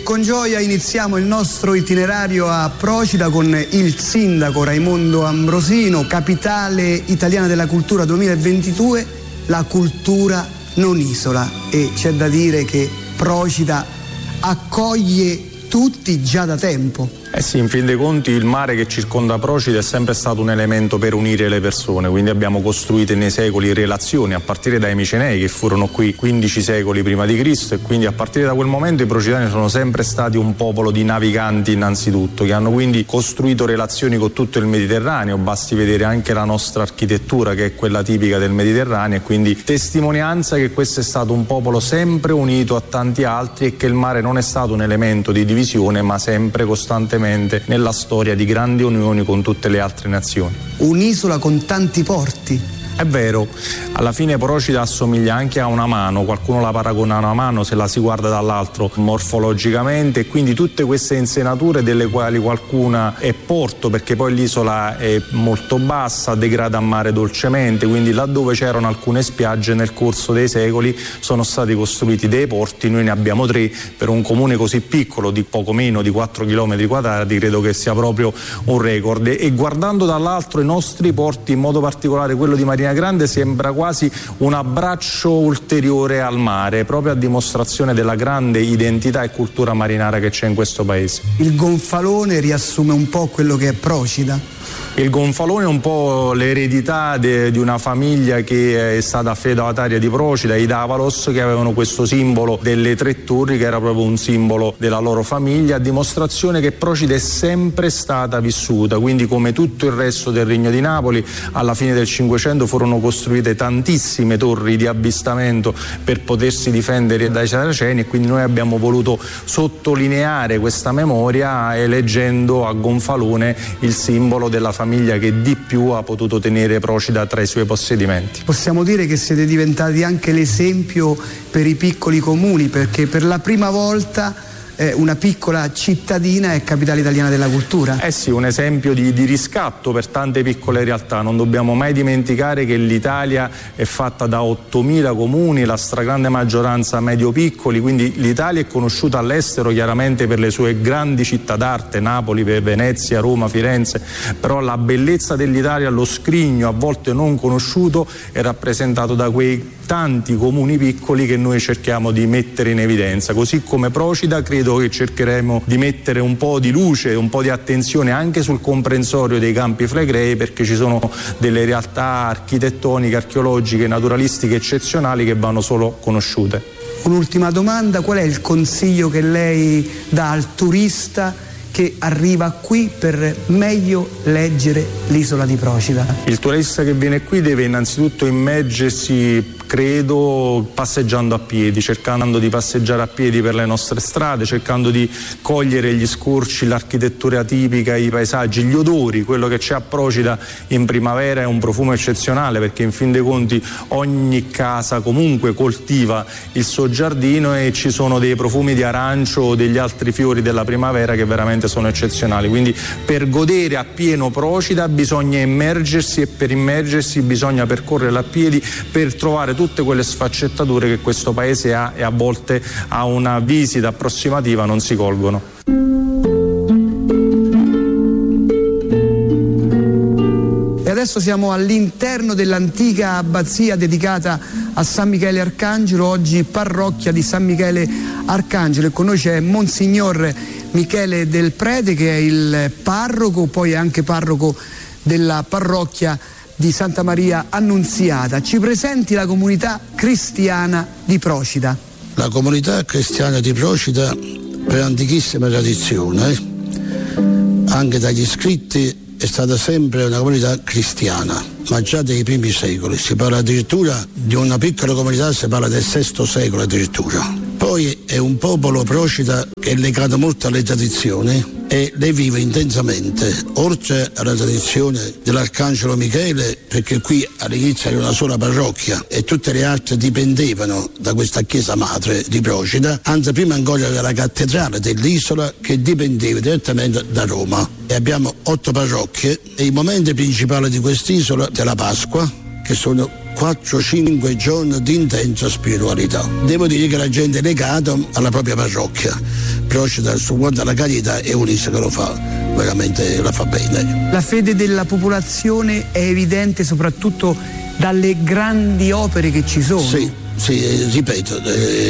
con gioia iniziamo il nostro itinerario a Procida con il sindaco Raimondo Ambrosino, capitale italiana della cultura 2022, la cultura non isola, e c'è da dire che Procida accoglie tutti già da tempo. Eh sì, in fin dei conti il mare che circonda Procida è sempre stato un elemento per unire le persone, quindi abbiamo costruito nei secoli relazioni a partire dai Micenei che furono qui 15 secoli prima di Cristo, e quindi a partire da quel momento i procidani sono sempre stati un popolo di naviganti innanzitutto, che hanno quindi costruito relazioni con tutto il Mediterraneo. Basti vedere anche la nostra architettura che è quella tipica del Mediterraneo, e quindi testimonianza che questo è stato un popolo sempre unito a tanti altri e che il mare non è stato un elemento di divisione ma sempre costantemente nella storia di grandi unioni con tutte le altre nazioni. Un'isola con tanti porti. È vero, alla fine Procida assomiglia anche a una mano, qualcuno la paragona a una mano se la si guarda dall'altro morfologicamente, e quindi tutte queste insenature delle quali qualcuna è porto, perché poi l'isola è molto bassa, degrada a mare dolcemente, quindi laddove c'erano alcune spiagge nel corso dei secoli sono stati costruiti dei porti. Noi ne abbiamo 3 per un comune così piccolo di poco meno di 4 km quadrati, credo che sia proprio un record, e guardando dall'altro i nostri porti, in modo particolare quello di Marina Grande, sembra quasi un abbraccio ulteriore al mare, proprio a dimostrazione della grande identità e cultura marinara che c'è in questo paese. Il gonfalone riassume un po' quello che è Procida. Il gonfalone è un po' l'eredità di una famiglia che è stata affidataria di Procida, i Davalos, che avevano questo simbolo delle 3 torri che era proprio un simbolo della loro famiglia, a dimostrazione che Procida è sempre stata vissuta. Quindi, come tutto il resto del Regno di Napoli, alla fine del Cinquecento furono costruite tantissime torri di avvistamento per potersi difendere dai saraceni, e quindi noi abbiamo voluto sottolineare questa memoria eleggendo a gonfalone il simbolo della famiglia che di più ha potuto tenere Procida tra i suoi possedimenti. Possiamo dire che siete diventati anche l'esempio per i piccoli comuni, perché per la prima volta una piccola cittadina è capitale italiana della cultura. Eh sì, un esempio di riscatto per tante piccole realtà. Non dobbiamo mai dimenticare che l'Italia è fatta da 8.000 comuni, la stragrande maggioranza medio-piccoli, quindi l'Italia è conosciuta all'estero chiaramente per le sue grandi città d'arte, Napoli, Venezia, Roma, Firenze, però la bellezza dell'Italia, lo scrigno a volte non conosciuto, è rappresentato da quei tanti comuni piccoli che noi cerchiamo di mettere in evidenza. Così come Procida, credo che cercheremo di mettere un po' di luce, un po' di attenzione anche sul comprensorio dei Campi Flegrei, perché ci sono delle realtà architettoniche, archeologiche, naturalistiche eccezionali che vanno solo conosciute. Un'ultima domanda: qual è il consiglio che lei dà al turista che arriva qui per meglio leggere l'isola di Procida? Il turista che viene qui deve innanzitutto immergersi, credo, passeggiando a piedi, cercando di passeggiare a piedi per le nostre strade, cercando di cogliere gli scorci, l'architettura tipica, i paesaggi, gli odori. Quello che c'è a Procida in primavera è un profumo eccezionale, perché in fin dei conti ogni casa comunque coltiva il suo giardino e ci sono dei profumi di arancio o degli altri fiori della primavera che veramente sono eccezionali. Quindi per godere a pieno Procida bisogna immergersi, e per immergersi bisogna percorrere a piedi per trovare tutte quelle sfaccettature che questo paese ha e a volte a una visita approssimativa non si colgono. E adesso siamo all'interno dell'antica abbazia dedicata a San Michele Arcangelo, oggi parrocchia di San Michele Arcangelo, e con noi c'è Monsignor Michele Del Prete, che è il parroco, poi è anche parroco della parrocchia di Santa Maria Annunziata. Ci presenti la comunità cristiana di Procida. La comunità cristiana di Procida, per antichissima tradizione, anche dagli scritti, è stata sempre una comunità cristiana, ma già dai primi secoli. Si parla addirittura di una piccola comunità, si parla del VI secolo addirittura. Poi è un popolo Procida che è legato molto alle tradizioni e le vive intensamente, oltre alla tradizione dell'Arcangelo Michele, perché qui all'inizio era una sola parrocchia e tutte le altre dipendevano da questa chiesa madre di Procida, anzi prima ancora era la cattedrale dell'isola che dipendeva direttamente da Roma. E abbiamo 8 parrocchie e i momenti principali di quest'isola è la Pasqua, che sono 4-5 giorni di intensa spiritualità. Devo dire che la gente è legata alla propria parrocchia. Procida su guarda la carità è Ulisse che lo fa, veramente la fa bene. La fede della popolazione è evidente soprattutto dalle grandi opere che ci sono. Sì, ripeto,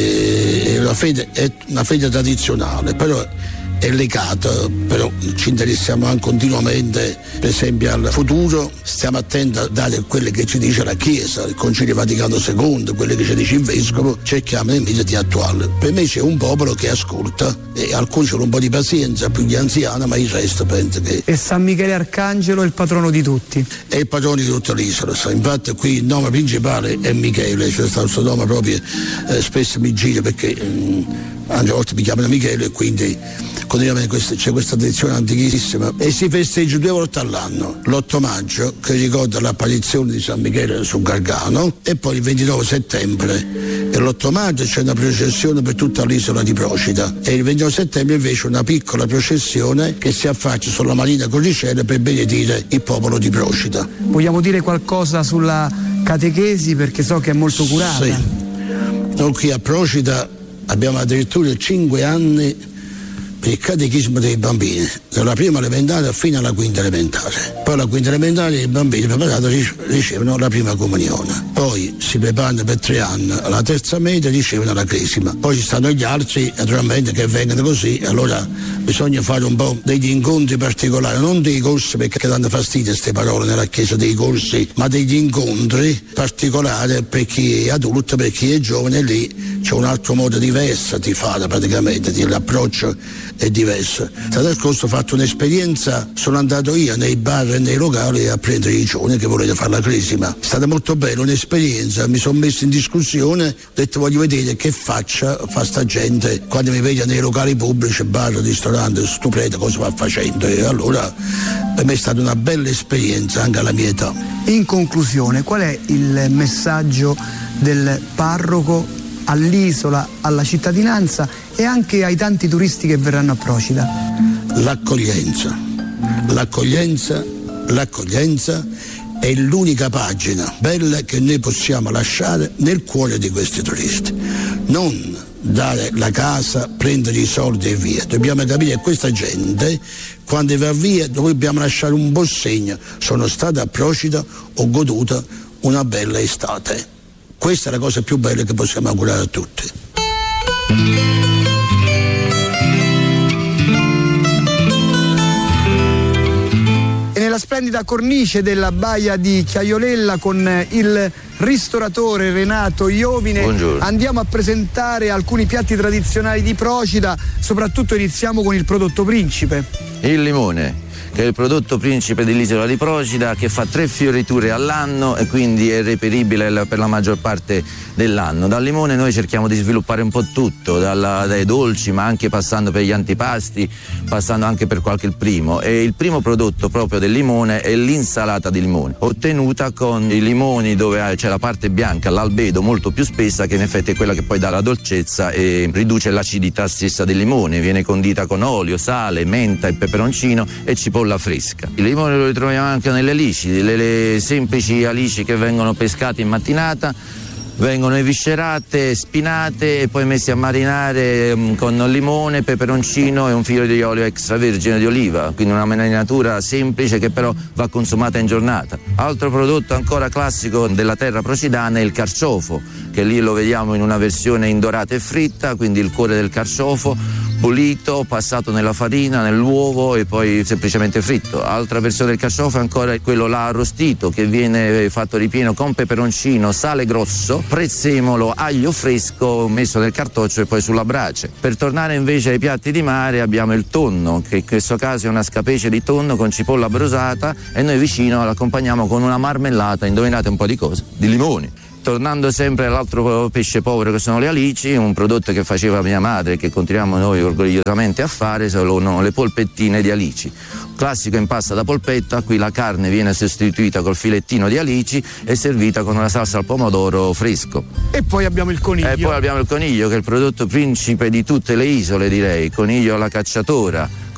la fede è una fede tradizionale, però è legata, però ci interessiamo anche continuamente per esempio al futuro, stiamo attenti a dare quelle che ci dice la Chiesa, il Concilio Vaticano II, quelle che ci dice il Vescovo, cerchiamo nei metodi attuali. Per me c'è un popolo che ascolta e alcuni hanno un po' di pazienza, più gli anziani, ma il resto penso che... E San Michele Arcangelo è il patrono di tutti? È il patrono di tutta l'isola, infatti qui il nome principale è Michele, c'è stato questo nome proprio, spesso mi gira perché anche a volte mi chiamano Michele e quindi continuamente c'è questa tradizione antichissima e si festeggia 2 volte all'anno, l'8 maggio che ricorda l'apparizione di San Michele sul Gargano e poi il 29 settembre e l'8 maggio c'è una processione per tutta l'isola di Procida e il 29 settembre invece una piccola processione che si affaccia sulla Marina Corricella per benedire il popolo di Procida. Vogliamo dire qualcosa sulla catechesi perché so che è molto curata? Sì, noi qui a Procida abbiamo addirittura 5 anni per il catechismo dei bambini, dalla prima elementare fino alla quinta elementare. Poi alla quinta elementare i bambini preparati ricevono la prima comunione. Poi si preparano per 3 anni, alla terza media ricevono la cresima. Poi ci stanno gli altri, naturalmente, che vengono così, allora bisogna fare un po' degli incontri particolari, non dei corsi perché danno fastidio queste parole nella chiesa dei corsi, ma degli incontri particolari per chi è adulto, per chi è giovane, lì c'è un altro modo diverso di fare praticamente, l'approccio è diverso. L'anno scorso ho fatto un'esperienza, sono andato io nei bar e nei locali a prendere i giovani che volevano fare la cresima. È stata molto bella un'esperienza, mi sono messo in discussione, ho detto voglio vedere che faccia fa sta gente quando mi vede nei locali pubblici, bar, ristoranti, stupenda cosa va facendo e allora per me è stata una bella esperienza anche alla mia età. In conclusione, qual è il messaggio del parroco all'isola, alla cittadinanza e anche ai tanti turisti che verranno a Procida? L'accoglienza è l'unica pagina bella che noi possiamo lasciare nel cuore di questi turisti. Non dare la casa, prendere i soldi e via. Dobbiamo capire che questa gente quando va via dobbiamo lasciare un buon segno. Sono stato a Procida, ho goduto una bella estate. Questa è la cosa più bella che possiamo augurare a tutti. E nella splendida cornice della baia di Chiaiolella con il ristoratore Renato Iovine, buongiorno, andiamo a presentare alcuni piatti tradizionali di Procida, soprattutto iniziamo con il prodotto principe. Il limone, che è il prodotto principe dell'isola di Procida, che fa 3 fioriture all'anno e quindi è reperibile per la maggior parte dell'anno. Dal limone noi cerchiamo di sviluppare un po' tutto, dai dolci ma anche passando per gli antipasti, passando anche per qualche primo. E il primo prodotto proprio del limone è l'insalata di limone, ottenuta con i limoni dove c'è la parte bianca, l'albedo molto più spessa, che in effetti è quella che poi dà la dolcezza e riduce l'acidità stessa del limone. Viene condita con olio, sale, menta e peperoncino e cipolla fresca. Il limone lo ritroviamo anche nelle alici, le semplici alici che vengono pescate in mattinata, vengono eviscerate, spinate e poi messe a marinare con limone, peperoncino e un filo di olio extravergine di oliva, quindi una marinatura semplice che però va consumata in giornata. Altro prodotto ancora classico della terra procidana è il carciofo, che lì lo vediamo in una versione indorata e fritta, quindi il cuore del carciofo pulito, passato nella farina, nell'uovo e poi semplicemente fritto. Altra versione del carciofo è ancora quello là arrostito, che viene fatto ripieno con peperoncino, sale grosso, prezzemolo, aglio fresco messo nel cartoccio e poi sulla brace. Per tornare invece ai piatti di mare abbiamo il tonno, che in questo caso è una scapece di tonno con cipolla brosata e noi vicino l'accompagniamo con una marmellata, indovinate un po' di cosa? Di limoni. Tornando sempre all'altro pesce povero che sono le alici, un prodotto che faceva mia madre e che continuiamo noi orgogliosamente a fare sono le polpettine di alici. Classico impasto da polpetta, qui la carne viene sostituita col filettino di alici e servita con una salsa al pomodoro fresco. E poi abbiamo il coniglio. E poi abbiamo il coniglio, che è il prodotto principe di tutte le isole, direi. Coniglio alla cacciatora,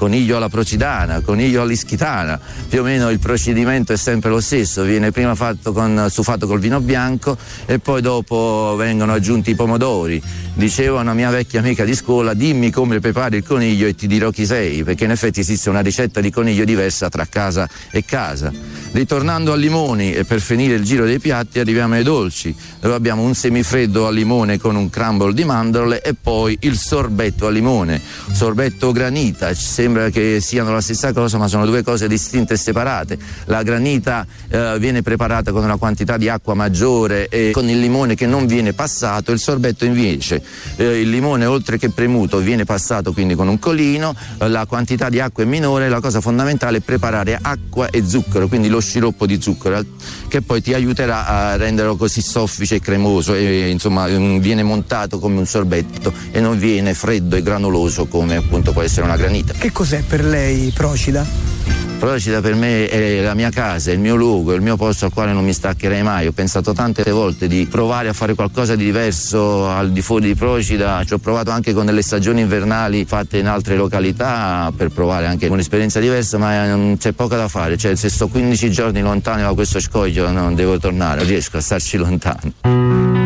coniglio alla procidana, coniglio all'ischitana, più o meno il procedimento è sempre lo stesso, viene prima stufato col vino bianco e poi dopo vengono aggiunti i pomodori. Diceva una mia vecchia amica di scuola: dimmi come prepari il coniglio e ti dirò chi sei, perché in effetti esiste una ricetta di coniglio diversa tra casa e casa. Ritornando al limoni, e per finire il giro dei piatti arriviamo ai dolci, dove abbiamo un semifreddo al limone con un crumble di mandorle e poi il sorbetto al limone, sorbetto granita. Ci sembra che siano la stessa cosa, ma sono due cose distinte e separate. La granita viene preparata con una quantità di acqua maggiore e con il limone che non viene passato. Il sorbetto invece, il limone oltre che premuto viene passato quindi con un colino, la quantità di acqua è minore, la cosa fondamentale è preparare acqua e zucchero, quindi lo sciroppo di zucchero, che poi ti aiuterà a renderlo così soffice e cremoso e insomma viene montato come un sorbetto e non viene freddo e granuloso come appunto può essere una granita. Che cos'è per lei Procida? Procida per me è la mia casa, è il mio luogo, è il mio posto al quale non mi staccherei mai. Ho pensato tante volte di provare a fare qualcosa di diverso al di fuori di Procida. Ci ho provato anche con delle stagioni invernali fatte in altre località per provare anche un'esperienza diversa, ma c'è poco da fare. Cioè, se sto 15 giorni lontano da questo scoglio non devo tornare, non riesco a starci lontano.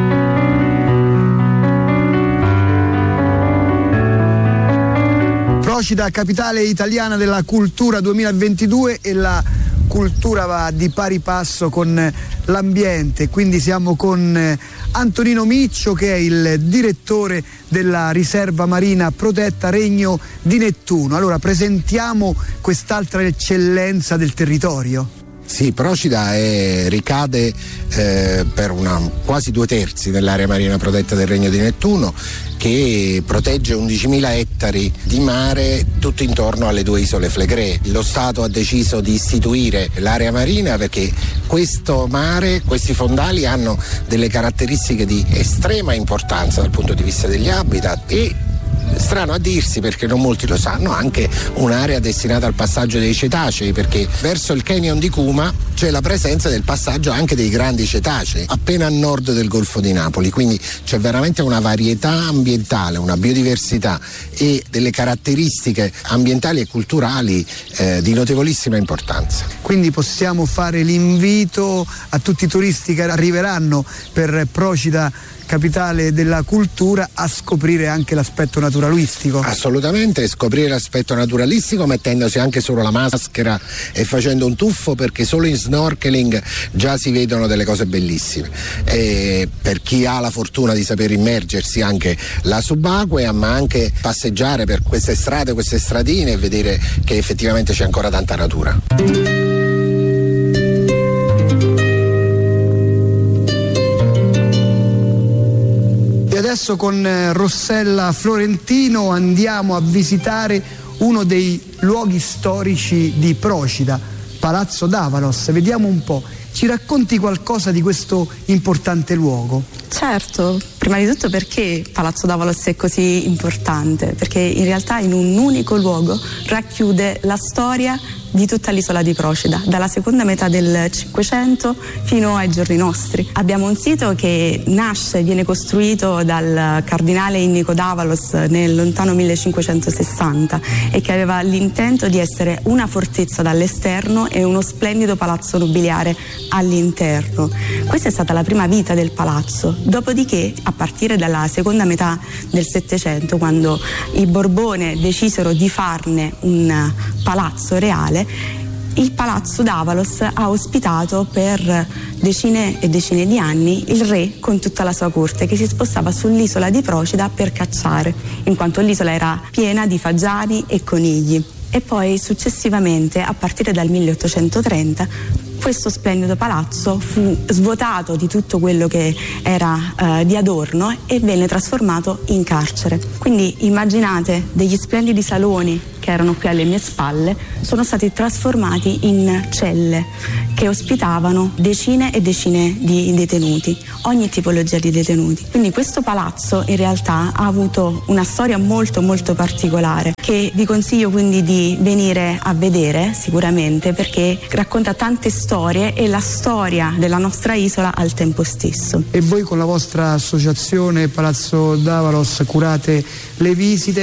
Procida, capitale italiana della cultura 2022, e la cultura va di pari passo con l'ambiente, quindi siamo con Antonino Miccio, che è il direttore della riserva marina protetta Regno di Nettuno. Allora presentiamo quest'altra eccellenza del territorio. Sì, Procida ricade per quasi 2/3 dell'area marina protetta del Regno di Nettuno, che protegge 11.000 ettari di mare tutto intorno alle 2 isole Flegree. Lo Stato ha deciso di istituire l'area marina perché questo mare, questi fondali hanno delle caratteristiche di estrema importanza dal punto di vista degli habitat e, strano a dirsi perché non molti lo sanno, anche un'area destinata al passaggio dei cetacei, perché verso il canyon di Cuma c'è la presenza del passaggio anche dei grandi cetacei appena a nord del Golfo di Napoli, quindi c'è veramente una varietà ambientale, una biodiversità e delle caratteristiche ambientali e culturali di notevolissima importanza. Quindi possiamo fare l'invito a tutti i turisti che arriveranno per Procida, capitale della cultura, a scoprire anche l'aspetto naturalistico. Assolutamente, scoprire l'aspetto naturalistico mettendosi anche solo la maschera e facendo un tuffo, perché solo in snorkeling già si vedono delle cose bellissime. E per chi ha la fortuna di saper immergersi anche la subacquea, ma anche passeggiare per queste strade, queste stradine e vedere che effettivamente c'è ancora tanta natura. Adesso con Rossella Florentino andiamo a visitare uno dei luoghi storici di Procida, Palazzo d'Avalos. Vediamo un po', ci racconti qualcosa di questo importante luogo? Certo, prima di tutto perché Palazzo d'Avalos è così importante? Perché in realtà in un unico luogo racchiude la storia di tutta l'isola di Procida, dalla seconda metà del Cinquecento fino ai giorni nostri. Abbiamo un sito che viene costruito dal cardinale Innico d'Avalos nel lontano 1560 e che aveva l'intento di essere una fortezza dall'esterno e uno splendido palazzo nobiliare all'interno. Questa è stata la prima vita del palazzo. Dopodiché, a partire dalla seconda metà del Settecento, quando i Borbone decisero di farne un palazzo reale, il Palazzo d'Avalos ha ospitato per decine e decine di anni il re con tutta la sua corte, che si spostava sull'isola di Procida per cacciare, in quanto l'isola era piena di fagiani e conigli. E poi successivamente, a partire dal 1830, questo splendido palazzo fu svuotato di tutto quello che era di adorno e venne trasformato in carcere. Quindi immaginate degli splendidi saloni che erano qui alle mie spalle, sono stati trasformati in celle che ospitavano decine e decine di detenuti, ogni tipologia di detenuti. Quindi questo palazzo in realtà ha avuto una storia molto molto particolare, che vi consiglio quindi di venire a vedere sicuramente, perché racconta tante storie e la storia della nostra isola al tempo stesso. E voi con la vostra associazione Palazzo d'Avalos curate le visite,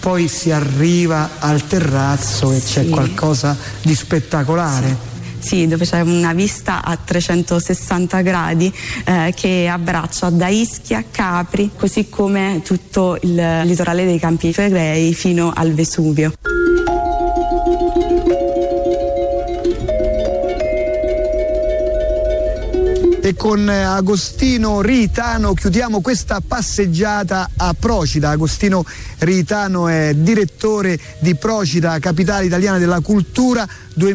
poi si arriva al terrazzo e c'è qualcosa di spettacolare. Sì, dove c'è una vista a 360 gradi che abbraccia da Ischia, Capri, così come tutto il litorale dei Campi Flegrei fino al Vesuvio. E con Agostino Ritano chiudiamo questa passeggiata a Procida. Agostino Ritano è direttore di Procida, Capitale Italiana della Cultura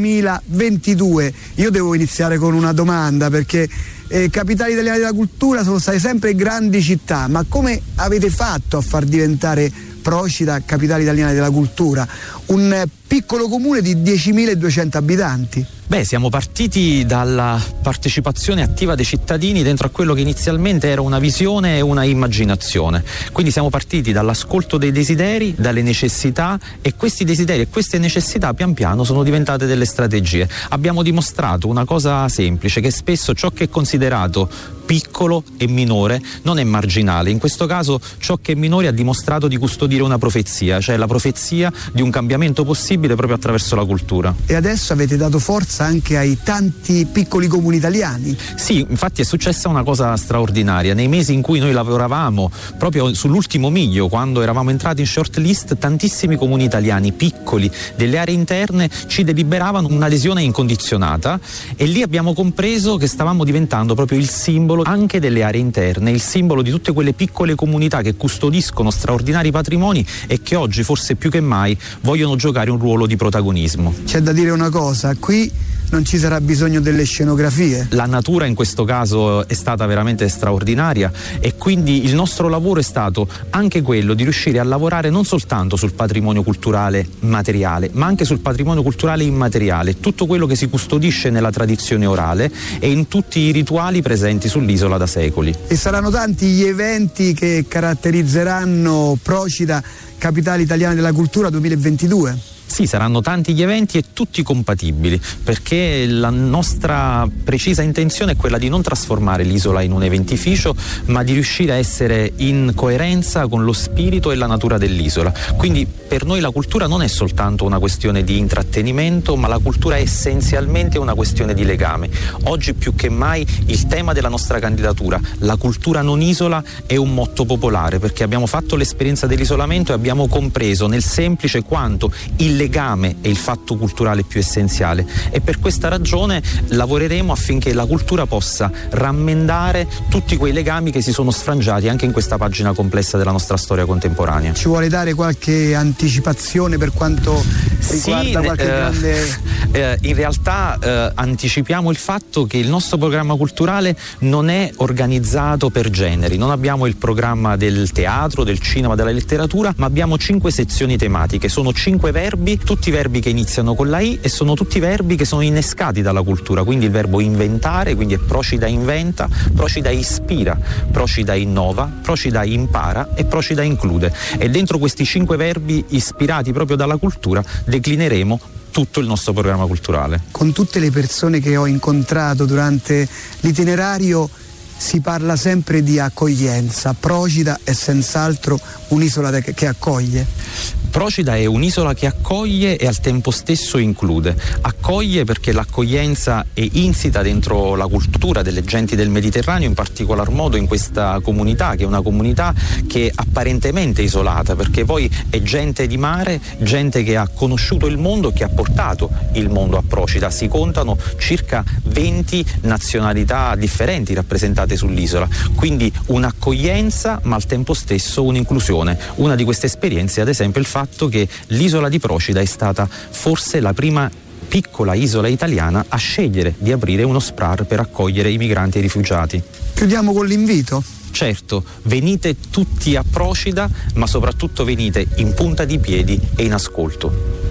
2022. Io devo iniziare con una domanda, perché Capitale Italiana della Cultura sono state sempre grandi città, ma come avete fatto a far diventare Procida Capitale Italiana della Cultura? Un piccolo comune di 10.200 abitanti. Beh, siamo partiti dalla partecipazione attiva dei cittadini dentro a quello che inizialmente era una visione e una immaginazione. Quindi siamo partiti dall'ascolto dei desideri, dalle necessità, e questi desideri e queste necessità pian piano sono diventate delle strategie. Abbiamo dimostrato una cosa semplice, che spesso ciò che è considerato piccolo e minore non è marginale. In questo caso ciò che è minore ha dimostrato di custodire una profezia, cioè la profezia di un cambiamento possibile proprio attraverso la cultura. E adesso avete dato forza anche ai tanti piccoli comuni italiani. Sì, infatti è successa una cosa straordinaria. Nei mesi in cui noi lavoravamo proprio sull'ultimo miglio, quando eravamo entrati in short list, tantissimi comuni italiani piccoli delle aree interne ci deliberavano un'adesione incondizionata, e lì abbiamo compreso che stavamo diventando proprio il simbolo anche delle aree interne, il simbolo di tutte quelle piccole comunità che custodiscono straordinari patrimoni e che oggi forse più che mai vogliono giocare un ruolo di protagonismo. C'è da dire una cosa, qui non ci sarà bisogno delle scenografie. La natura in questo caso è stata veramente straordinaria, e quindi il nostro lavoro è stato anche quello di riuscire a lavorare non soltanto sul patrimonio culturale materiale, ma anche sul patrimonio culturale immateriale, tutto quello che si custodisce nella tradizione orale e in tutti i rituali presenti sull'isola da secoli. E saranno tanti gli eventi che caratterizzeranno Procida Capitale Italiana della Cultura 2022? Sì, saranno tanti gli eventi e tutti compatibili, perché la nostra precisa intenzione è quella di non trasformare l'isola in un eventificio, ma di riuscire a essere in coerenza con lo spirito e la natura dell'isola. Quindi per noi la cultura non è soltanto una questione di intrattenimento, ma la cultura è essenzialmente una questione di legame. Oggi più che mai il tema della nostra candidatura, la cultura non isola, è un motto popolare, perché abbiamo fatto l'esperienza dell'isolamento e abbiamo compreso nel semplice quanto il legame è il fatto culturale più essenziale, e per questa ragione lavoreremo affinché la cultura possa rammendare tutti quei legami che si sono sfrangiati anche in questa pagina complessa della nostra storia contemporanea. Ci vuole dare qualche anticipazione per quanto riguarda qualche grande... In realtà anticipiamo il fatto che il nostro programma culturale non è organizzato per generi, non abbiamo il programma del teatro, del cinema, della letteratura, ma abbiamo 5 sezioni tematiche, sono 5 verbi, tutti verbi che iniziano con la I, e sono tutti verbi che sono innescati dalla cultura, quindi il verbo inventare, quindi è Procida inventa, Procida ispira, Procida innova, Procida impara e Procida include, e dentro questi 5 verbi ispirati proprio dalla cultura declineremo tutto il nostro programma culturale. Con tutte le persone che ho incontrato durante l'itinerario si parla sempre di accoglienza. Procida è senz'altro un'isola che accoglie. Procida è un'isola che accoglie e al tempo stesso include. Accoglie perché l'accoglienza è insita dentro la cultura delle genti del Mediterraneo, in particolar modo in questa comunità, che è una comunità che è apparentemente isolata, perché poi è gente di mare, gente che ha conosciuto il mondo, che ha portato il mondo a Procida. Si contano circa 20 nazionalità differenti rappresentate sull'isola, quindi un'accoglienza ma al tempo stesso un'inclusione. Una di queste esperienze, ad esempio, il fatto che l'isola di Procida è stata forse la prima piccola isola italiana a scegliere di aprire uno SPRAR per accogliere i migranti e i rifugiati. Chiudiamo con l'invito. Certo, venite tutti a Procida, ma soprattutto venite in punta di piedi e in ascolto.